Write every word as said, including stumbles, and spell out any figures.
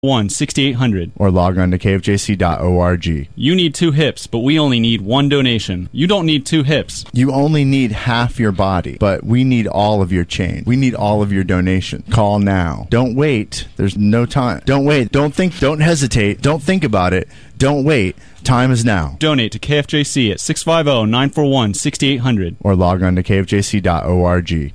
one sixty-eight hundred. Or log on to k f j c dot org. You need two hips, but we only need one donation. You don't need two hips. You only need half your body, but we need all of your change. We need all of your donation. Call now. Don't wait. There's no time. Don't wait. Don't think. Don't hesitate. Don't think about it. Don't wait. Time is now. Donate to K F J C at six five zero, nine four one, six eight zero zero. Or log on to k f j c dot org.